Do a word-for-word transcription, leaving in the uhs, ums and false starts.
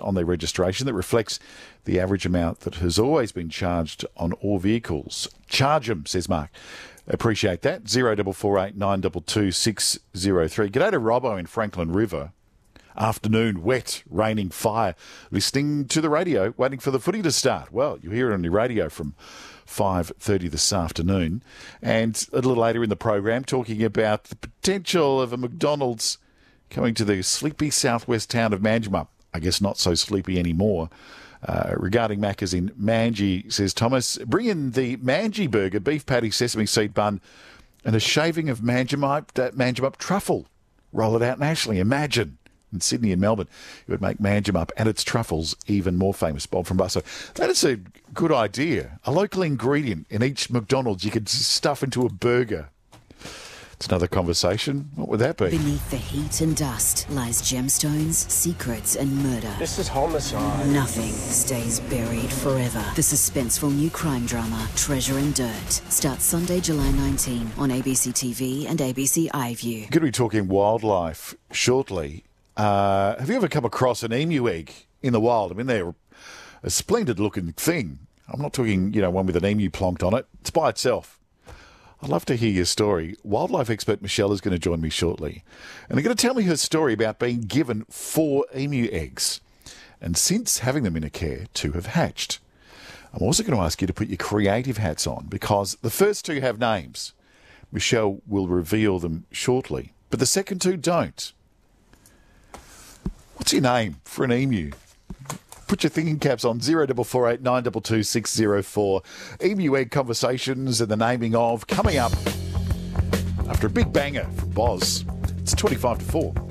on their registration that reflects the average amount that has always been charged on all vehicles. Charge 'em, says Mark. Appreciate that. zero four four eight nine two two six zero three. G'day to Robbo in Franklin River. Afternoon, wet, raining, fire. Listening to the radio, waiting for the footy to start. Well, you hear it on your radio from five thirty this afternoon. And a little later in the program, talking about the potential of a McDonald's coming to the sleepy southwest town of Manjimup. I guess not so sleepy anymore. Uh, regarding Macca's in Manji, says Thomas, bring in the Manji burger, beef patty, sesame seed bun, and a shaving of Manjimup, uh, Manjimup truffle. Roll it out nationally. Imagine. In Sydney and Melbourne, it would make Manjimup and its truffles even more famous. Bob from Busso. That is a good idea. A local ingredient in each McDonald's you could stuff into a burger. It's another conversation. What would that be? Beneath the heat and dust lies gemstones, secrets and murder. This is homicide. Nothing stays buried forever. The suspenseful new crime drama, Treasure and Dirt, starts Sunday, July nineteenth on A B C T V and A B C iView. Going to be talking wildlife shortly. Uh, have you ever come across an emu egg in the wild? I mean, they're a splendid-looking thing. I'm not talking, you know, one with an emu plonked on it. It's by itself. I'd love to hear your story. Wildlife expert Michelle is going to join me shortly. And they're going to tell me her story about being given four emu eggs. And since having them in a care, two have hatched. I'm also going to ask you to put your creative hats on because the first two have names. Michelle will reveal them shortly. But the second two don't. What's your name for an emu? Put your thinking caps on zero four four eight nine two two six zero four. Emu egg conversations and the naming of coming up after a big banger from Boz. It's twenty-five to four.